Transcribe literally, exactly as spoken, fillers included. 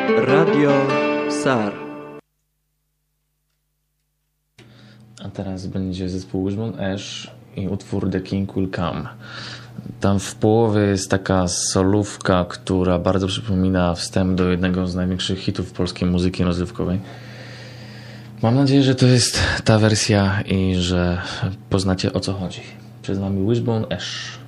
Radio SAR. A teraz będzie zespół Wishbone Ash i utwór The King Will Come. Tam w połowie jest taka solówka, która bardzo przypomina wstęp do jednego z największych hitów polskiej muzyki rozrywkowej. Mam nadzieję, że to jest ta wersja i że poznacie, o co chodzi. Przed wami Wishbone Ash.